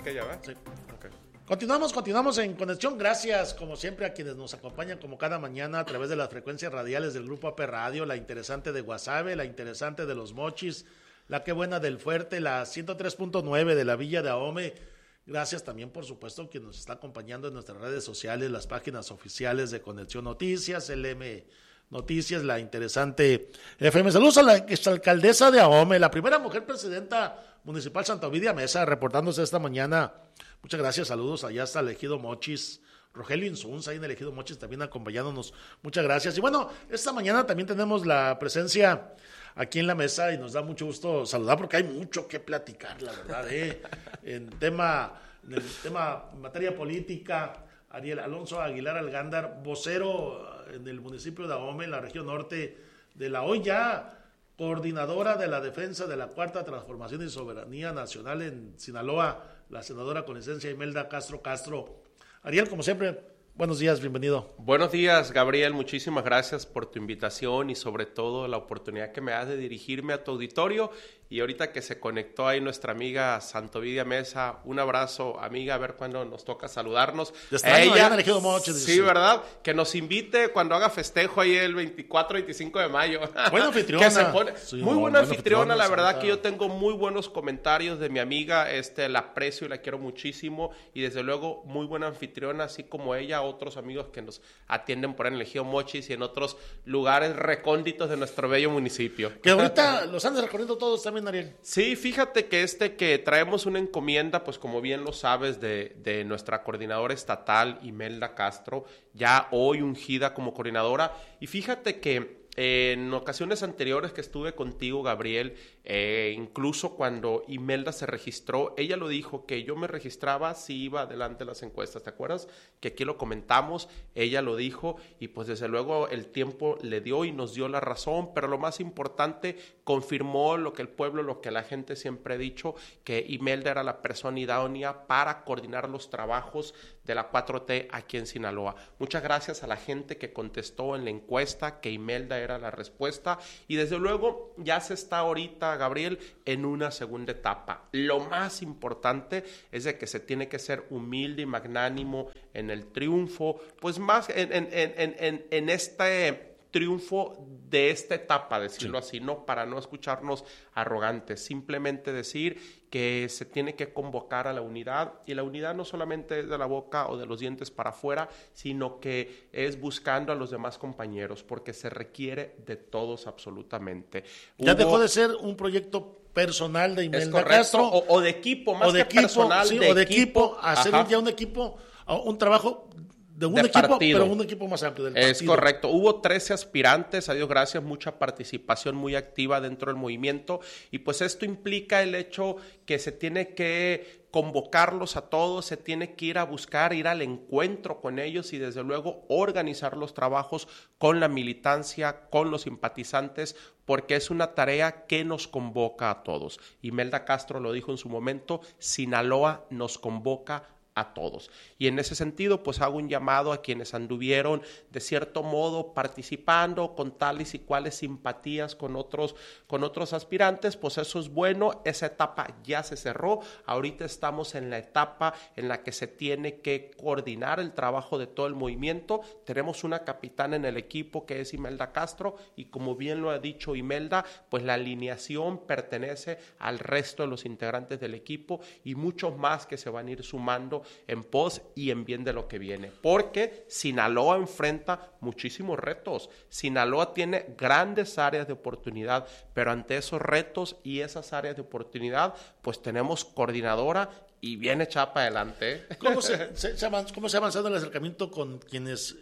aquella, ¿verdad? Sí. Okay. Continuamos en Conexión. Gracias, como siempre, a quienes nos acompañan como cada mañana a través de las frecuencias radiales del Grupo AP Radio, la interesante de Guasave, la interesante de Los Mochis, la que buena del Fuerte, la 103.9 de la Villa de Ahome. Gracias también, por supuesto, a quien nos está acompañando en nuestras redes sociales, las páginas oficiales de Conexión Noticias, LM Noticias, la interesante FM. Saludos a la exalcaldesa de Ahome, la primera mujer presidenta municipal, Santa Ovidia Mesa, reportándose esta mañana. Muchas gracias, saludos allá hasta el Ejido Mochis. Rogelio Insunza, ahí en el Ejido Mochis también acompañándonos. Muchas gracias. Y bueno, esta mañana también tenemos la presencia aquí en la mesa y nos da mucho gusto saludar porque hay mucho que platicar, la verdad, en materia política. Ariel Alonso Aguilar Algándar, vocero en el municipio de Ahome, en la región norte de la hoy ya coordinadora de la defensa de la Cuarta Transformación y Soberanía Nacional en Sinaloa, la senadora con licencia Imelda Castro Castro. Ariel, como siempre, buenos días, bienvenido. Buenos días, Gabriel, muchísimas gracias por tu invitación y sobre todo la oportunidad que me das de dirigirme a tu auditorio. Y ahorita que se conectó ahí nuestra amiga Santa Ovidia Mesa, un abrazo, amiga, a ver cuándo nos toca saludarnos. Ella, Ejido Mochis, sí, ¿verdad? Que nos invite cuando haga festejo ahí el 24, 25 de mayo. Buena anfitriona. Que se pone, sí, muy buena anfitriona, la verdad Santa. Que yo tengo muy buenos comentarios de mi amiga, la aprecio y la quiero muchísimo. Y desde luego, muy buena anfitriona, así como ella, otros amigos que nos atienden por ahí en el Ejido Mochis y en otros lugares recónditos de nuestro bello municipio. Que ahorita los andan recorriendo todos también, Ariel. Sí, fíjate que traemos una encomienda, pues como bien lo sabes, de nuestra coordinadora estatal, Imelda Castro, ya hoy ungida como coordinadora. Y fíjate que en ocasiones anteriores que estuve contigo, Gabriel, incluso cuando Imelda se registró, ella lo dijo, que yo me registraba si iba adelante las encuestas, ¿te acuerdas? Que aquí lo comentamos, ella lo dijo y pues desde luego el tiempo le dio y nos dio la razón, pero lo más importante, confirmó lo que el pueblo, lo que la gente siempre ha dicho, que Imelda era la persona idónea para coordinar los trabajos de la 4T aquí en Sinaloa. Muchas gracias a la gente que contestó en la encuesta que Imelda era la respuesta y desde luego ya se está ahorita, Gabriel, en una segunda etapa. Lo más importante es de que se tiene que ser humilde y magnánimo en el triunfo, pues más en este triunfo de esta etapa, decirlo así, ¿no? Para no escucharnos arrogantes, simplemente decir que se tiene que convocar a la unidad, y la unidad no solamente es de la boca o de los dientes para afuera, sino que es buscando a los demás compañeros, porque se requiere de todos absolutamente. Ya dejó de ser un proyecto personal de Imelda Castro. O de equipo, más o de que equipo, personal, sí, de o de equipo, hacer ya un equipo, un trabajo de un de equipo, partido. pero un equipo más amplio del partido. Es correcto. Hubo 13 aspirantes, a Dios gracias, mucha participación muy activa dentro del movimiento, y pues esto implica el hecho que se tiene que convocarlos a todos, se tiene que ir a buscar, ir al encuentro con ellos y desde luego organizar los trabajos con la militancia, con los simpatizantes, porque es una tarea que nos convoca a todos. Imelda Castro lo dijo en su momento, Sinaloa nos convoca a todos. Y en ese sentido, pues hago un llamado a quienes anduvieron de cierto modo participando con tales y cuales simpatías con otros aspirantes, pues eso es bueno, esa etapa ya se cerró, ahorita estamos en la etapa en la que se tiene que coordinar el trabajo de todo el movimiento. Tenemos una capitana en el equipo que es Imelda Castro y como bien lo ha dicho Imelda, pues la alineación pertenece al resto de los integrantes del equipo y muchos más que se van a ir sumando en pos y en bien de lo que viene, porque Sinaloa enfrenta muchísimos retos. Sinaloa tiene grandes áreas de oportunidad, pero ante esos retos y esas áreas de oportunidad, pues tenemos coordinadora y bien echada para adelante. ¿Cómo se ha avanzado el acercamiento con quienes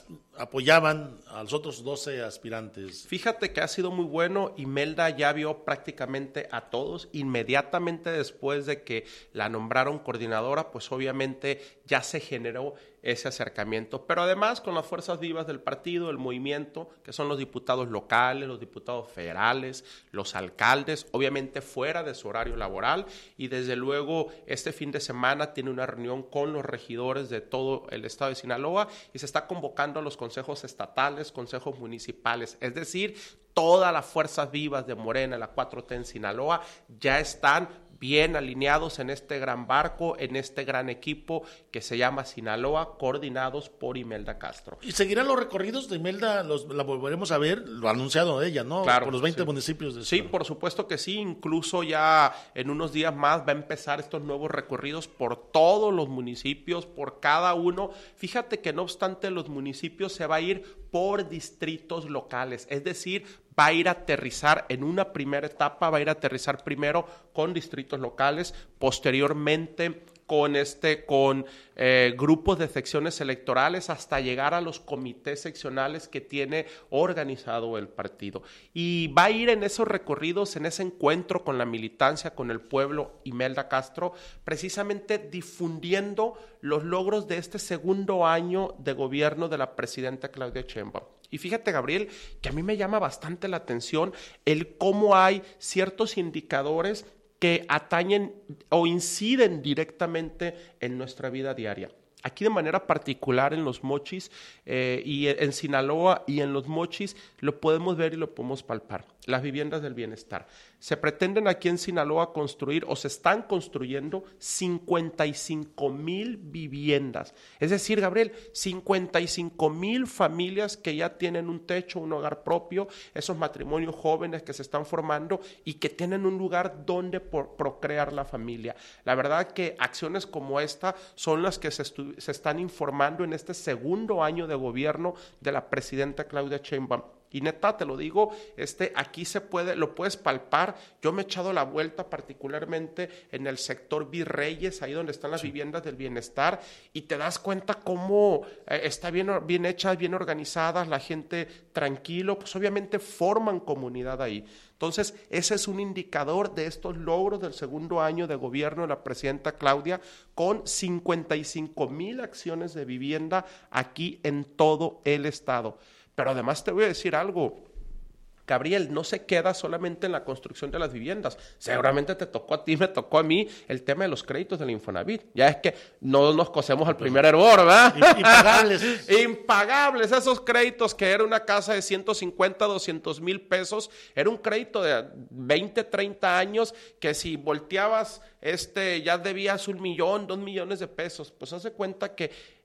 apoyaban a los otros 12 aspirantes? Fíjate que ha sido muy bueno. Imelda ya vio prácticamente a todos. Inmediatamente después de que la nombraron coordinadora, pues obviamente ya se generó ese acercamiento. Pero además con las fuerzas vivas del partido, el movimiento, que son los diputados locales, los diputados federales, los alcaldes, obviamente fuera de su horario laboral. Y desde luego este fin de semana tiene una reunión con los regidores de todo el estado de Sinaloa y se está convocando a los consejos estatales, consejos municipales, es decir, todas las fuerzas vivas de Morena, la 4T en Sinaloa, ya están bien alineados en este gran barco, en este gran equipo que se llama Sinaloa, coordinados por Imelda Castro. ¿Y seguirán los recorridos de Imelda? La volveremos a ver, lo ha anunciado ella, ¿no? Claro, por los 20 sí. municipios de Sí, por supuesto que sí, incluso ya en unos días más va a empezar estos nuevos recorridos por todos los municipios, por cada uno. Fíjate que no obstante los municipios se va a ir por distritos locales, es decir, va a ir a aterrizar en una primera etapa, va a ir a aterrizar primero con distritos locales, posteriormente con grupos de secciones electorales hasta llegar a los comités seccionales que tiene organizado el partido. Y va a ir en esos recorridos, en ese encuentro con la militancia, con el pueblo, Imelda Castro, precisamente difundiendo los logros de este segundo año de gobierno de la presidenta Claudia Sheinbaum. Y fíjate, Gabriel, que a mí me llama bastante la atención el cómo hay ciertos indicadores que atañen o inciden directamente en nuestra vida diaria. Aquí de manera particular en Los Mochis y en Sinaloa y en Los Mochis lo podemos ver y lo podemos palpar. Las viviendas del bienestar. Se pretenden aquí en Sinaloa construir o se están construyendo 55,000 viviendas. Es decir, Gabriel, 55,000 familias que ya tienen un techo, un hogar propio, esos matrimonios jóvenes que se están formando y que tienen un lugar donde procrear la familia. La verdad que acciones como esta son las que se están informando en este segundo año de gobierno de la presidenta Claudia Sheinbaum. Y neta, te lo digo, aquí lo puedes palpar. Yo me he echado la vuelta particularmente en el sector Virreyes, ahí donde están las viviendas del bienestar, y te das cuenta cómo está bien hechas, bien organizadas, la gente tranquilo, pues obviamente forman comunidad ahí. Entonces, ese es un indicador de estos logros del segundo año de gobierno de la presidenta Claudia, con 55,000 acciones de vivienda aquí en todo el estado. Pero además te voy a decir algo, Gabriel, no se queda solamente en la construcción de las viviendas. Seguramente te tocó a ti, me tocó a mí el tema de los créditos del Infonavit. Ya es que no nos cosemos al primer hervor, ¿verdad? Impagables. Impagables esos créditos, que era una casa de 150, 200 mil pesos. Era un crédito de 20, 30 años que si volteabas, ya debías 1 millón, 2 millones de pesos. Pues haz de cuenta que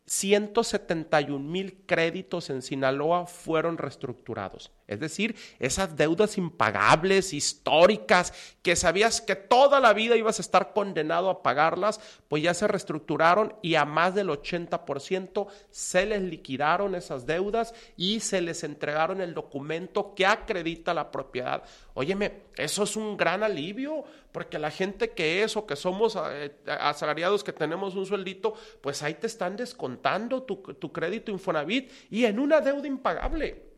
171,000 créditos en Sinaloa fueron reestructurados. Es decir, esas deudas impagables, históricas, que sabías que toda la vida ibas a estar condenado a pagarlas, pues ya se reestructuraron y a más del 80% se les liquidaron esas deudas y se les entregaron el documento que acredita la propiedad. Óyeme, eso es un gran alivio, porque la gente que es o que somos asalariados, que tenemos un sueldito, pues ahí te están descontando tu crédito Infonavit y en una deuda impagable.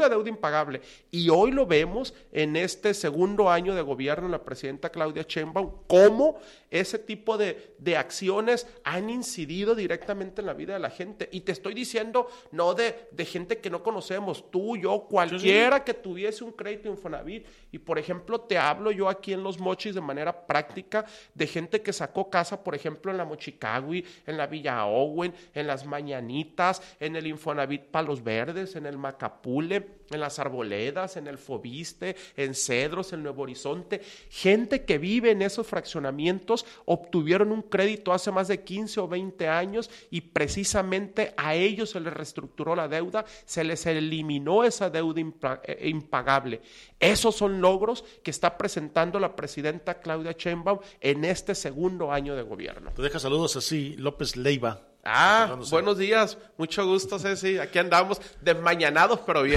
Y hoy lo vemos en este segundo año de gobierno de la presidenta Claudia Sheinbaum, cómo ese tipo de acciones han incidido directamente en la vida de la gente. Y te estoy diciendo, no de gente que no conocemos, tú, yo, cualquiera que tuviese un crédito Infonavit. Y por ejemplo, te hablo yo aquí en Los Mochis de manera práctica de gente que sacó casa, por ejemplo, en la Mochicagui, en la Villa Owen, en las Mañanitas, en el Infonavit Palos Verdes, en el Macapú, en las Arboledas, en el Fobiste, en Cedros, en Nuevo Horizonte. Gente que vive en esos fraccionamientos obtuvieron un crédito hace más de 15 o 20 años y precisamente a ellos se les reestructuró la deuda, se les eliminó esa deuda impagable. Esos son logros que está presentando la presidenta Claudia Sheinbaum en este segundo año de gobierno. Te deja saludos así, López Leiva. Buenos días, mucho gusto, Ceci, aquí andamos desmañanados, pero bien,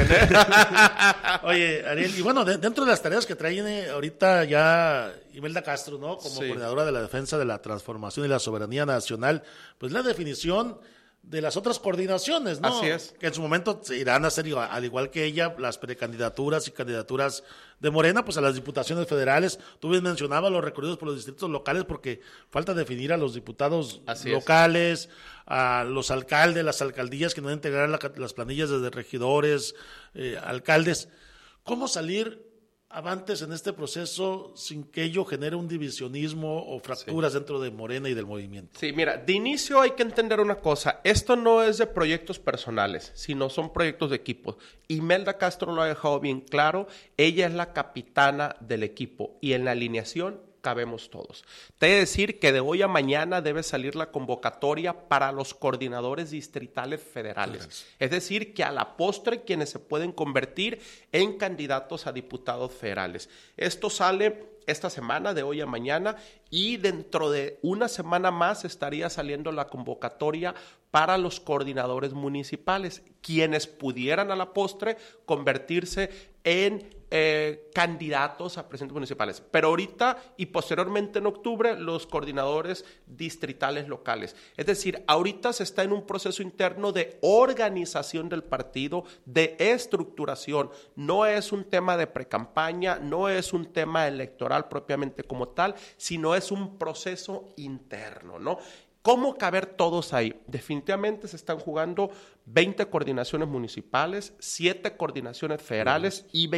Oye, Ariel, y bueno, dentro de las tareas que trae ahorita ya Imelda Castro, ¿no? Como coordinadora de la defensa de la transformación y la soberanía nacional, pues la definición de las otras coordinaciones, ¿no? Así es. Que en su momento se irán a hacer, al igual que ella, las precandidaturas y candidaturas de Morena, pues a las diputaciones federales. Tú bien mencionabas los recorridos por los distritos locales, porque falta definir a los diputados locales, a los alcaldes, las alcaldías que no van a integrar las planillas desde regidores, alcaldes. ¿Cómo salir avantes en este proceso sin que ello genere un divisionismo o fracturas dentro de Morena y del movimiento? Sí, mira, de inicio hay que entender una cosa, esto no es de proyectos personales, sino son proyectos de equipo. Imelda Castro lo ha dejado bien claro, ella es la capitana del equipo y en la alineación cabemos todos. Te he de decir que de hoy a mañana debe salir la convocatoria para los coordinadores distritales federales. Es decir, que a la postre quienes se pueden convertir en candidatos a diputados federales. Esto sale esta semana, de hoy a mañana, y dentro de una semana más estaría saliendo la convocatoria para los coordinadores municipales, quienes pudieran a la postre convertirse en candidatos a presidentes municipales. Pero ahorita y posteriormente en octubre, los coordinadores distritales locales. Es decir, ahorita se está en un proceso interno de organización del partido, de estructuración. No es un tema de precampaña, no es un tema electoral propiamente como tal, sino es un proceso interno, ¿no? ¿Cómo caber todos ahí? Definitivamente se están jugando 20 coordinaciones municipales, 7 coordinaciones federales y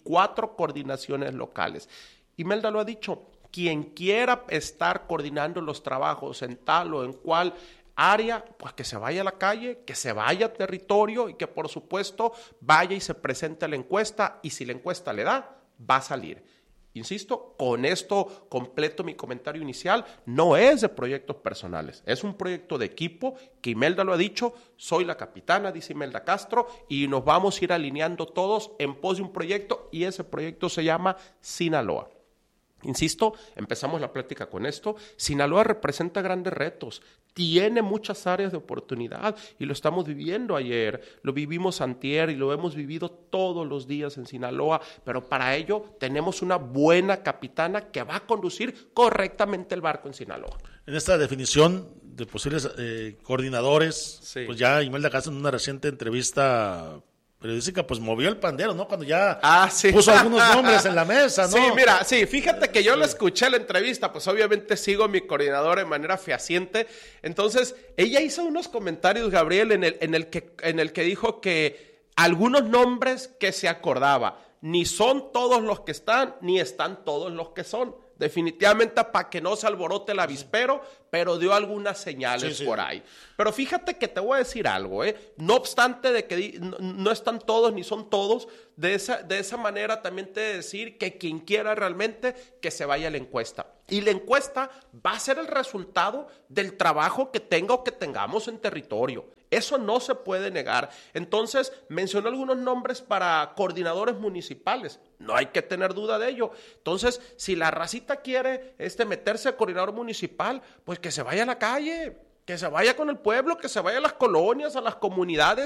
24 coordinaciones locales. Imelda lo ha dicho, quien quiera estar coordinando los trabajos en tal o en cual área, pues que se vaya a la calle, que se vaya a territorio y que por supuesto vaya y se presente a la encuesta, y si la encuesta le da, va a salir. Insisto, con esto completo mi comentario inicial, no es de proyectos personales, es un proyecto de equipo que Imelda lo ha dicho, soy la capitana, dice Imelda Castro, y nos vamos a ir alineando todos en pos de un proyecto, y ese proyecto se llama Sinaloa. Insisto, empezamos la plática con esto. Sinaloa representa grandes retos, tiene muchas áreas de oportunidad y lo estamos viviendo ayer, lo vivimos antier y lo hemos vivido todos los días en Sinaloa, pero para ello tenemos una buena capitana que va a conducir correctamente el barco en Sinaloa. En esta definición de posibles coordinadores, sí, pues ya Imelda Castro en una reciente entrevista periodística, pues movió el pandero, ¿no? Cuando ya sí, puso algunos nombres en la mesa, ¿no? Sí, mira, sí, fíjate que yo lo escuché la entrevista, pues obviamente sigo a mi coordinadora de manera fehaciente. Entonces, ella hizo unos comentarios, Gabriel, en el que dijo que algunos nombres que se acordaba, ni son todos los que están, ni están todos los que son. Definitivamente para que no se alborote el avispero, pero dio algunas señales por ahí. Pero fíjate que te voy a decir algo, no obstante de que no están todos ni son todos, de esa manera también te he de decir que quien quiera realmente que se vaya a la encuesta. Y la encuesta va a ser el resultado del trabajo que tenga o que tengamos en territorio. Eso no se puede negar. Entonces, mencionó algunos nombres para coordinadores municipales. No hay que tener duda de ello. Entonces, si la racita quiere meterse a coordinador municipal, pues que se vaya a la calle, que se vaya con el pueblo, que se vaya a las colonias, a las comunidades